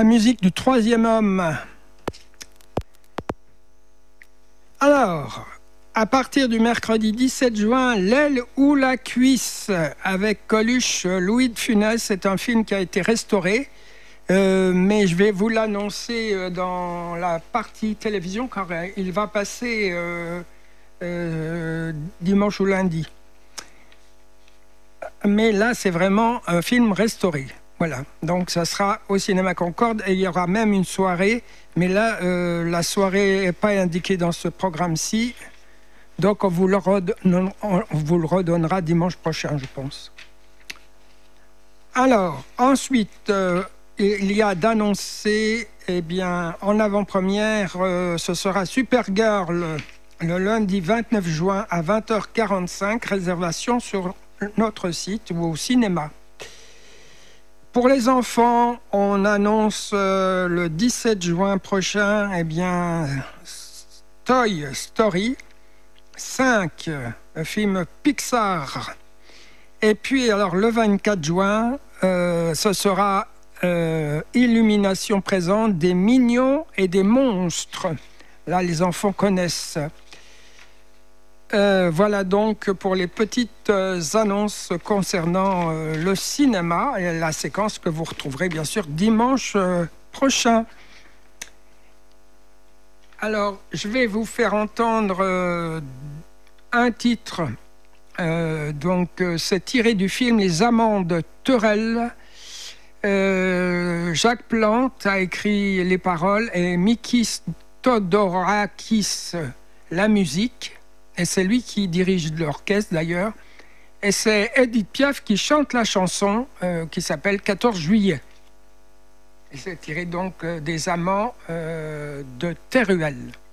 la musique du troisième homme. Alors, à partir du mercredi 17 juin, L'aile ou la cuisse avec Coluche, Louis de Funès, c'est un film qui a été restauré, mais je vais vous l'annoncer dans la partie télévision car il va passer dimanche ou lundi. Mais là, c'est vraiment un film restauré. Voilà, donc ça sera au Cinéma Concorde et il y aura même une soirée, mais là, la soirée n'est pas indiquée dans ce programme-ci, donc on vous le redonnera dimanche prochain, je pense. Alors, ensuite, il y a d'annoncer, eh bien, en avant-première, ce sera Supergirl le lundi 29 juin à 20h45, réservation sur notre site ou au cinéma. Pour les enfants, on annonce le 17 juin prochain, eh bien, Toy Story 5, un film Pixar. Et puis, alors, le 24 juin, ce sera Illumination présente des mignons et des monstres. Là, les enfants connaissent. Voilà donc pour les petites annonces concernant le cinéma et la séquence que vous retrouverez bien sûr dimanche prochain. Alors, je vais vous faire entendre un titre. Donc, c'est tiré du film Les Amants de Teurel. Jacques Plante a écrit les paroles et Mikis Todorakis la musique. Et c'est lui qui dirige l'orchestre d'ailleurs. Et c'est Edith Piaf qui chante la chanson qui s'appelle 14 juillet. Et c'est tiré donc des Amants de Teruel.